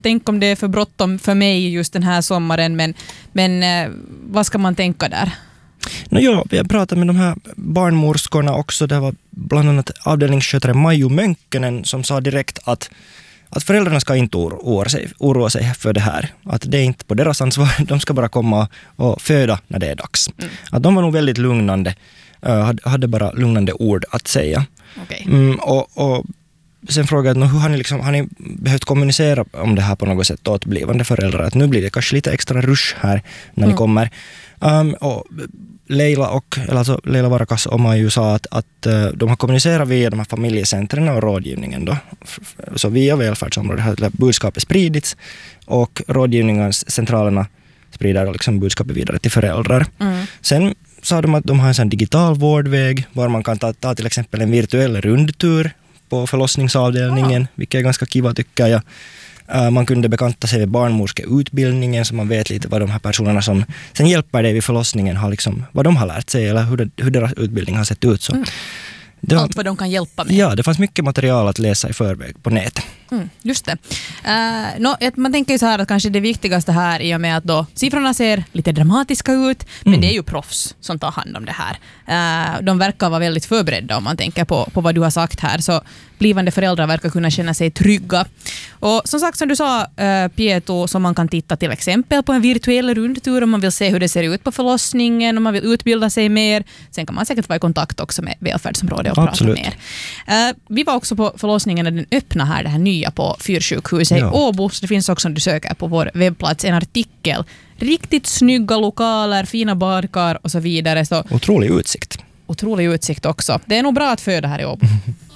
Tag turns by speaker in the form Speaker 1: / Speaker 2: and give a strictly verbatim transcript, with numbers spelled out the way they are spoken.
Speaker 1: tänk om det är för bråttom för mig just den här sommaren, men, men eh, vad ska man tänka där?
Speaker 2: No, ja, vi har pratat med de här barnmorskorna också. Det var bland annat avdelningsskötare Maju Mönkönen som sa direkt att Att föräldrarna ska inte oroa sig, oroa sig för det här. Att det är inte på deras ansvar. De ska bara komma och föda när det är dags. Mm. Att de var nog väldigt lugnande. Uh, hade bara lugnande ord att säga.
Speaker 1: Okay.
Speaker 2: Mm, och, och sen frågade jag, hur har ni, liksom, har ni behövt kommunicera om det här på något sätt åt blivande föräldrar? Att nu blir det kanske lite extra rush här när mm. ni kommer. Um, och Leila och eller alltså Leila Varakas och Maju sa att, att uh, de har kommunicerat via de här familjecentren och rådgivningen då. Så via välfärdsområdet har budskapet spridits och rådgivningscentralerna sprider liksom budskapet vidare till föräldrar. Mm. Sen sa de att de har en sån digital vårdväg var man kan ta, ta till exempel en virtuell rundtur på förlossningsavdelningen, ja. Vilket är ganska kiva tycker jag. Man kunde bekanta sig med barnmorskeutbildningen så man vet lite vad de här personerna som sen hjälper dig vid förlossningen har liksom, vad de har lärt sig eller hur, det, hur deras utbildning har sett ut. Så
Speaker 1: mm.
Speaker 2: det var,
Speaker 1: allt vad de kan hjälpa med.
Speaker 2: Ja, det fanns mycket material att läsa i förväg på nätet.
Speaker 1: Mm, just det. Uh, no, man tänker ju så här att kanske det viktigaste här i och med att då siffrorna ser lite dramatiska ut, men mm. det är ju proffs som tar hand om det här. Uh, de verkar vara väldigt förberedda om man tänker på, på vad du har sagt här, så blivande föräldrar verkar kunna känna sig trygga. Och som sagt, som du sa, uh, Pieto, så man kan titta till exempel på en virtuell rundtur om man vill se hur det ser ut på förlossningen, om man vill utbilda sig mer. Sen kan man säkert vara i kontakt också med välfärdsområdet och
Speaker 2: Absolut.
Speaker 1: prata mer. Uh, vi var också på förlossningen när den öppna här, det här nya på Fyrsjukhuset ja. i Åbo, så det finns också om du söker på vår webbplats en artikel. Riktigt snygga lokaler, fina badkar och så vidare. Så
Speaker 2: otrolig utsikt.
Speaker 1: Otrolig utsikt också. Det är nog bra att föda här i Åbo.